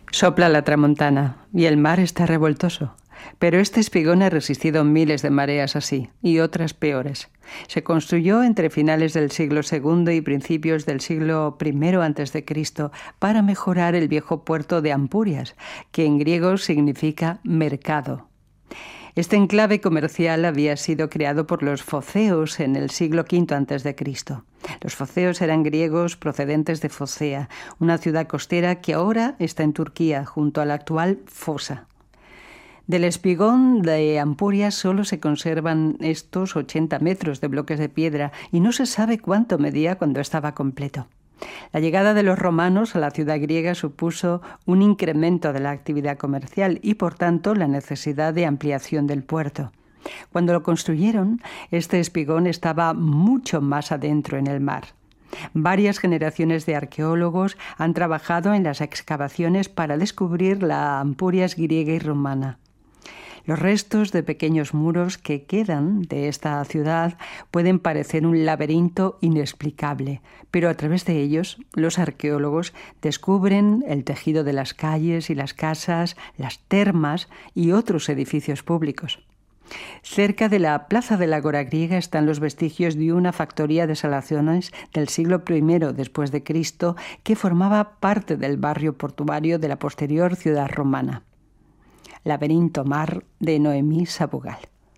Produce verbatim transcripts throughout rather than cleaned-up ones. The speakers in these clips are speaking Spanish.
Sopla la tramontana y el mar está revoltoso. Pero este espigón ha resistido miles de mareas así, y otras peores. Se construyó entre finales del siglo segundo y principios del siglo primero antes de Cristo para mejorar el viejo puerto de Ampurias, que en griego significa mercado. Este enclave comercial había sido creado por los foceos en el siglo quinto antes de Cristo. Los foceos eran griegos procedentes de Focea, una ciudad costera que ahora está en Turquía, junto a la actual Fosa. Del espigón de Ampurias solo se conservan estos ochenta metros de bloques de piedra y no se sabe cuánto medía cuando estaba completo. La llegada de los romanos a la ciudad griega supuso un incremento de la actividad comercial y, por tanto, la necesidad de ampliación del puerto. Cuando lo construyeron, este espigón estaba mucho más adentro en el mar. Varias generaciones de arqueólogos han trabajado en las excavaciones para descubrir la Ampurias griega y romana. Los restos de pequeños muros que quedan de esta ciudad pueden parecer un laberinto inexplicable, pero a través de ellos los arqueólogos descubren el tejido de las calles y las casas, las termas y otros edificios públicos. Cerca de la plaza de la Agora griega están los vestigios de una factoría de salaciones del siglo primero después de Cristo que formaba parte del barrio portuario de la posterior ciudad romana. Laberinto Mar, de Noemí Sabugal.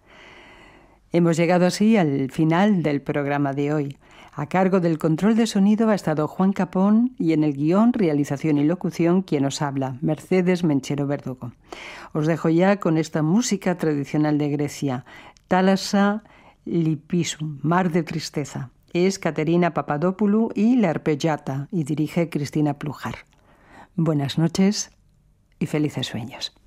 Hemos llegado así al final del programa de hoy. A cargo del control de sonido ha estado Juan Capón y en el guión, realización y locución quien os habla, Mercedes Menchero Verdugo. Os dejo ya con esta música tradicional de Grecia, Thalassa Lipisum, Mar de Tristeza. Es Caterina Papadopoulou y la arpeggiata y dirige Cristina Plujar. Buenas noches y felices sueños.